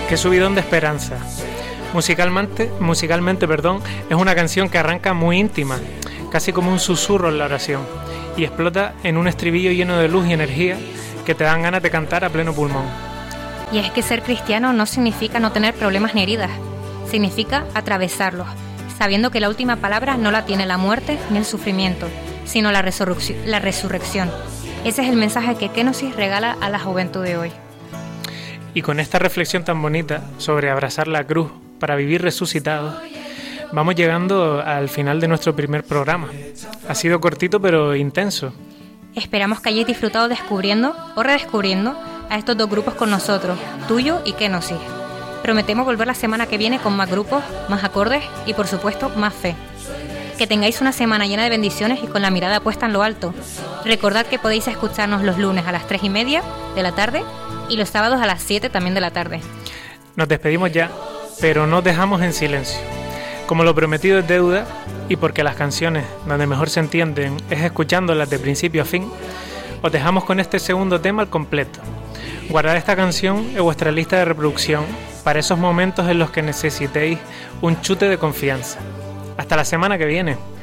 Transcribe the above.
Qué subidón de esperanza. Musicalmente, es una canción que arranca muy íntima, casi como un susurro en la oración, y explota en un estribillo lleno de luz y energía que te dan ganas de cantar a pleno pulmón. Y es que ser cristiano no significa no tener problemas ni heridas, significa atravesarlos, sabiendo que la última palabra no la tiene la muerte ni el sufrimiento, sino la resurrección. Ese es el mensaje que Kenosis regala a la juventud de hoy. Y con esta reflexión tan bonita sobre abrazar la cruz para vivir resucitados, vamos llegando al final de nuestro primer programa. Ha sido cortito pero intenso. Esperamos que hayáis disfrutado descubriendo o redescubriendo a estos dos grupos con nosotros, Tuyo y Kenosis. Prometemos volver la semana que viene con más grupos, más acordes y por supuesto más fe. Que tengáis una semana llena de bendiciones y con la mirada puesta en lo alto. Recordad que podéis escucharnos los lunes a las 3:30 de la tarde y los sábados a las 7 también de la tarde. Nos despedimos ya, pero no os dejamos en silencio. Como lo prometido es deuda, y porque las canciones donde mejor se entienden es escuchándolas de principio a fin, os dejamos con este segundo tema al completo. Guardad esta canción en vuestra lista de reproducción para esos momentos en los que necesitéis un chute de confianza. Hasta la semana que viene.